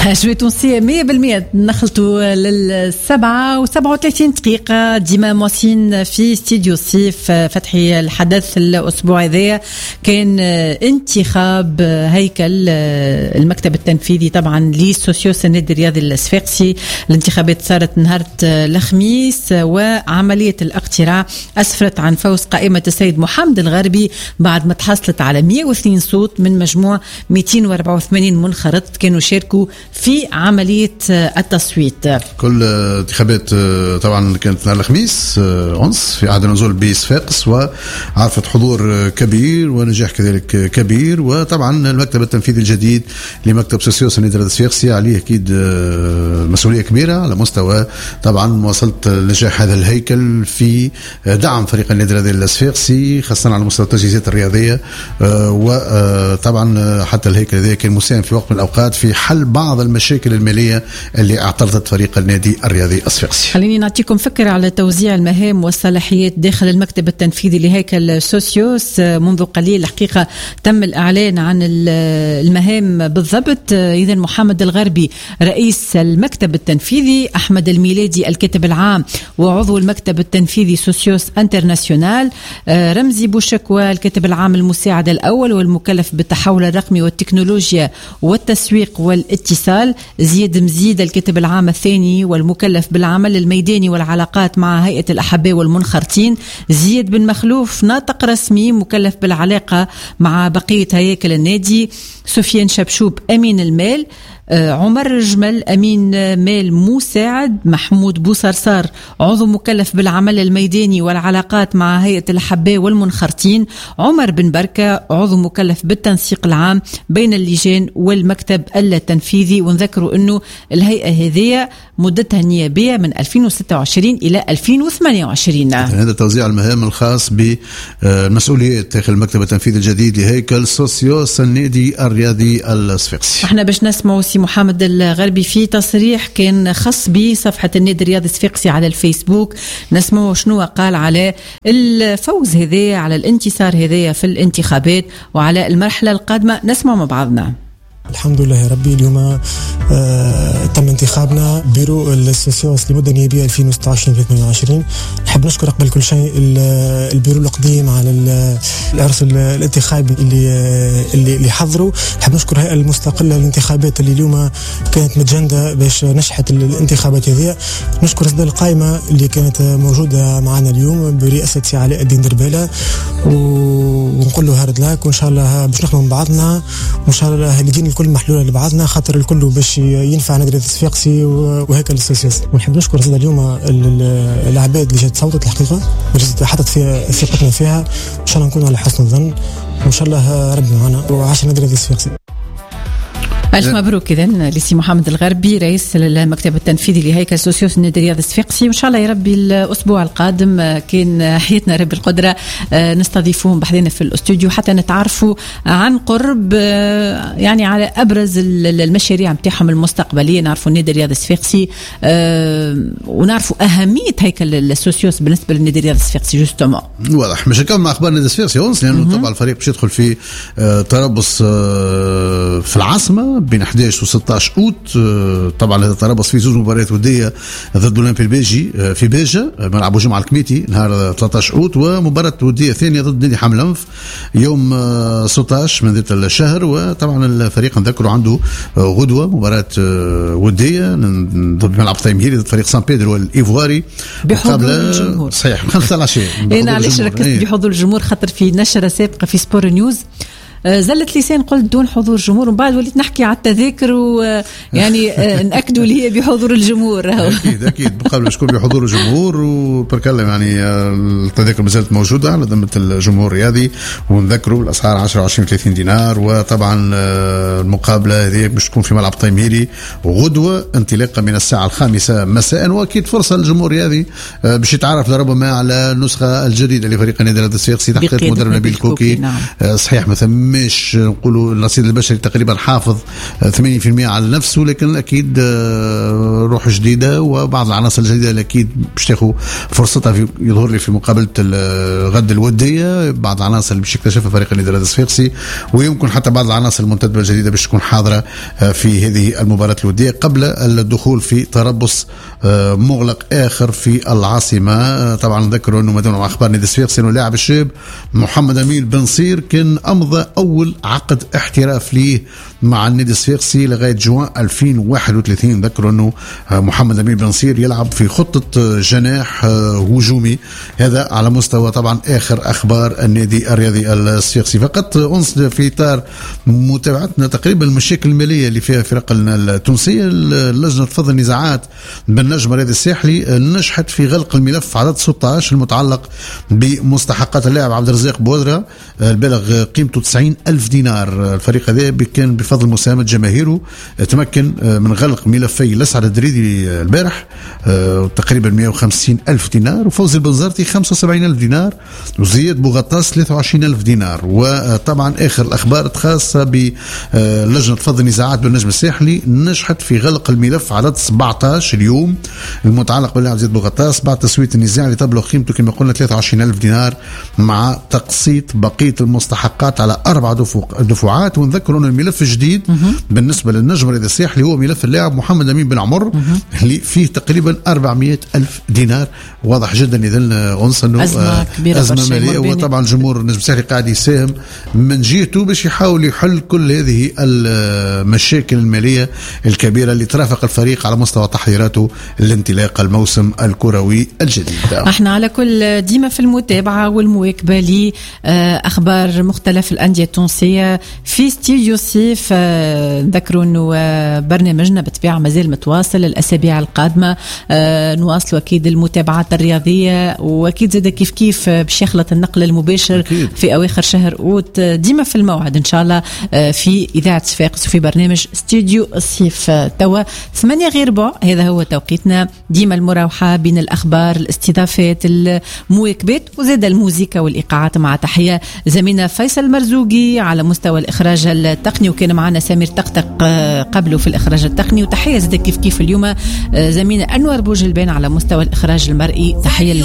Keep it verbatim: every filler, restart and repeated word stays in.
شوي تونسية مية بالمية نخلطوا للسبعة وسبعة وثلاثين دقيقة ديما موسين في استديو الصيف. فتحي الحدث الأسبوع ذا كان انتخاب هيكل المكتب التنفيذي طبعا للسوسيوس النادي الرياضي الصفاقسي. الانتخابات صارت نهار الخميس وعملية الاقتراع أسفرت عن فوز قائمة السيد محمد الغربي بعد ما تحصلت على مية واثنين صوت من مجموع مئتين وأربعة وثمانين منخرط كانوا شاركوا في عملية التصويت. كل انتخابات طبعا كانت نهار الخميس أونس في عهد النزول بصفاقس وعرفت حضور كبير ونجاح كذلك كبير. وطبعا المكتب التنفيذي الجديد لمكتب سوسيوس النادي الرياضي الصفاقسي عليه أكيد مسؤولية كبيرة على مستوى طبعا مواصلة نجاح هذا الهيكل في دعم فريق النادي الرياضي الصفاقسي خاصة على مستوى التجهيزات الرياضية. وطبعا حتى الهيكل هذا كان مساهم في وقت من الأوقات في حل بعض المشاكل المالية اللي اعترضت فريق النادي الرياضي الصفاقسي. خليني نعطيكم فكرة على توزيع المهام والصلاحيات داخل المكتب التنفيذي لهيكل سوسيوس. منذ قليل الحقيقة تم الإعلان عن المهام بالضبط. إذن محمد الغربي رئيس المكتب التنفيذي، أحمد الميلادي الكاتب العام وعضو المكتب التنفيذي سوسيوس انترناسيونال، رمزي بوشكوى الكاتب العام المساعد الأول والمكلف بالتحول الرقمي والتكنولوجيا والتسويق والاتصال، زياد مزيد الكاتب العام الثاني والمكلف بالعمل الميداني والعلاقات مع هيئة الأحباء والمنخرطين، زياد بن مخلوف ناطق رسمي مكلف بالعلاقة مع بقية هياكل النادي، سفيان شبشوب أمين المال، عمر جمل أمين مال مساعد، محمود بوصرصار عضو مكلف بالعمل الميداني والعلاقات مع هيئة الأحباء والمنخرطين، عمر بن بركة عضو مكلف بالتنسيق العام بين اللجان والمكتب التنفيذي. ونذكروا أنه الهيئة هذه مدتها النيابية من ألفين وستة وعشرين إلى ألفين وثمانية وعشرين. هذا توزيع المهام الخاص بالمسؤوليات داخل المكتب التنفيذي الجديد لهيكل سوسيوس النادي الرياضي الصفاقسي. احنا باش نسمعوا سي محمد الغربي في تصريح كان خاص بصفحة النادي الرياضي الصفاقسي على الفيسبوك. نسمعوا شنو قال على الفوز هذا، على الانتصار هذا في الانتخابات وعلى المرحلة القادمة. نسمع مع بعضنا. الحمد لله ربي. اليوم آه تم انتخابنا بيرو السوسيوس لمدة نيابية ألفين وستة وعشرين إلى ثمانية وعشرين. نحب نشكر قبل كل شيء البيرو القديم على العرس الانتخابي اللي اللي اللي حضروا. نحب نشكر الهيئة المستقلة للانتخابات اللي اليوم كانت متجندة باش نشحت الانتخابات هذه. نشكر زاد القائمة اللي كانت موجودة معنا اليوم برئاسة سي علاء الدين دربالة، ونقول له هارد لك، وإن شاء الله باش نخدموا بعضنا، وإن شاء الله الدين الكل محلولة لبعضنا خاطر الكل باش ينفع نادي الصفاقسي وهيكل السوسيوس. ونحب نشكر زاد اليوم العباد اللي جات صوتت الحقيقة وجات حطت فيها ثقتنا فيها. إن شاء الله نكون على حسن الظن، وإن شاء الله ربنا معنا وعاش نادي الصفاقسي. ألف مبروك إذن لسي محمد الغربي رئيس المكتب التنفيذي لهيكل سوسيوس النادي الرياضي الصفاقسي. وإن شاء الله يا ربي الأسبوع القادم كان حياتنا رب القدرة نستضيفوهم بحذنا في الاستوديو حتى نتعرفوا عن قرب يعني على أبرز المشاريع متاعهم المستقبلية، نعرفوا النادي الرياضي الصفاقسي ونعرفوا أهمية هيكل السوسيوس بالنسبة للنادي الرياضي الصفاقسي. جوستومون واضح مش نكمل مع أخبار النادي الصفاقسي أونس، لأنه طبعا الفريق باش يدخل في تربص في العاصمة بين أحد عشر و ستة عشر أوت. طبعا هذا تربص في زوج مباريات ودية ضد الأولمبي البيجي في بيجا ملعب جمعة الكميتي نهار ثلاثة عشر أوت، ومباراة ودية ثانية ضد نادي حمل أنف يوم ستة عشر من ذات الشهر. وطبعا الفريق نذكروا عنده غدوة مباراة ودية ضد ملعب تيمهيري ضد فريق سان بيدرو الإيفواري بحضور الجمهور. صحيح خمسة العشاء. أنا علاش ركزت بحضور الجمهور خاطر في نشرة سابقة في سبور نيوز زلت لسان قلت دون حضور جمهور، ومن بعد وليت نحكي على التذاكر ويعني نأكدوا لي بحضور الجمهور. أكيد أكيد قبل شكون بحضور الجمهور وبركلم يعني التذاكر مازالت موجودة على ذمة الجمهور الرياضي، ونذكروا الأسعار عشرة وعشرين ثلاثين دينار. وطبعا المقابلة هذه باش تكون في ملعب تيمهيري وغدوة انطلاقا من الساعة الخامسة مساء، وأكيد فرصة للجمهور الرياضي باش يتعرف لربما على النسخة الجديدة لفريق النادي الرياضي الصفاقسي تحت مدرب نبيل كوكي. نعم. صحيح مثلا مش نقولوا الرصيد البشري تقريبا حافظ ثمانين بالمئة على نفسه، لكن اكيد روح جديده وبعض العناصر الجديده اللي اكيد باش تاخذ فرصتها في يظهر لي في مقابله غد الوديه، بعض العناصر اللي باش يكتشفها فريق النادي الصفاقسي، ويمكن حتى بعض العناصر المنتدبه الجديده باش تكون حاضره في هذه المباراه الوديه قبل الدخول في تربص مغلق اخر في العاصمه. طبعا نذكروا انه مدام اخبار نادي الصفاقسي انه اللاعب الشاب محمد امين بن صير كان امضى اول عقد احتراف ليه مع النادي الصفاقسي لغايه جوان ألفين وواحد وثلاثين. ذكروا انه محمد امين بن صير يلعب في خطه جناح هجومي، هذا على مستوى طبعا اخر اخبار النادي الرياضي الصفاقسي. فقط انصت في اطار متابعتنا تقريبا المشاكل الماليه اللي فيها فرقنا التونسيه، اللجنه تفضل النزاعات بالنجم الرياضي الساحلي نجحت في غلق الملف عدد ستة عشر المتعلق بمستحقات اللاعب عبد الرزاق بودرة البالغ قيمته تسعين ألف دينار. الفريق هذا كان بفضل مساهمة جماهيره تمكن من غلق ملفي الأسعد الدريدي البارح تقريبا مئة وخمسين ألف دينار، وفوز البنزرتي خمسة وسبعين ألف دينار، وزياد بوغطاس ثلاثة وعشرين ألف دينار. وطبعا آخر الأخبار الخاصة بلجنة فض النزاعات بالنجم الساحلي نجحت في غلق الملف عدد سبعة عشر اليوم المتعلق باللاعب زياد بوغطاس بعد تسوية النزاع اللي تبلغ قيمته كما قلنا ثلاثة وعشرين ألف دينار مع تقسيط بقية المستحقات على أربع دفعات. ونذكر أن الملف الجديد بالنسبة للنجم الرياضي الساحلي هو ملف اللاعب محمد أمين بن عمر اللي فيه تقريبا أربعمئة ألف دينار. واضح جدا إذن أنص أنه أزمة كبيرة، أزمة مالية، وطبعا جمهور النجم الساحلي قاعد يساهم من جهته باش يحاول يحل كل هذه المشاكل المالية الكبيرة اللي ترافق الفريق على مستوى تحضيراته لانطلاق الموسم الكروي الجديد. احنا على كل ديما في المتابعة والمواكبة لأخبار مختلف الأندية التونسية في استديو الصيف. ذكروا أنه برنامجنا بالطبيعة مازال متواصل الأسابيع القادمة، نواصلوا أكيد المتابعات الرياضية، وأكيد زاد كيف كيف باش يخلط النقل المباشر أكيد في أواخر شهر أوت ديما في الموعد إن شاء الله في إذاعة صفاقس وفي برنامج استديو الصيف. توا ثمانية غير ربع هذا هو توقيتنا، ديما المراوحة بين الأخبار الاستضافات المواكبات وزاد الموسيقى والإيقاعات. مع تحية زميلنا فيصل مرزوقي على مستوى الإخراج التقني، وكان معنا سمير طقطق قبله في الإخراج التقني، وتحية زاد كيف كيف اليوم زميلنا أنور بوجلبان على مستوى الإخراج المرئي. تحية